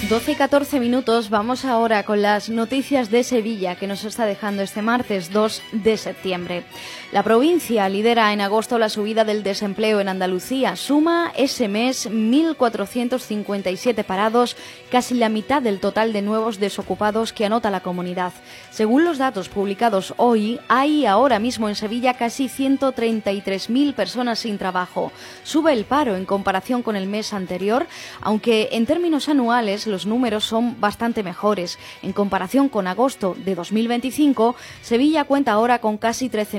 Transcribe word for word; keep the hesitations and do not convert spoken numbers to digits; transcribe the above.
doce y catorce minutos, vamos ahora con las noticias de Sevilla que nos está dejando este martes dos de septiembre. La provincia lidera en agosto la subida del desempleo en Andalucía. Suma ese mes mil cuatrocientos cincuenta y siete parados, casi la mitad del total de nuevos desocupados que anota la comunidad. Según los datos publicados hoy, hay ahora mismo en Sevilla casi ciento treinta y tres mil personas sin trabajo. Sube el paro en comparación con el mes anterior, aunque en términos anuales los números son bastante mejores. En comparación con agosto de dos mil veinticinco, Sevilla cuenta ahora con casi trece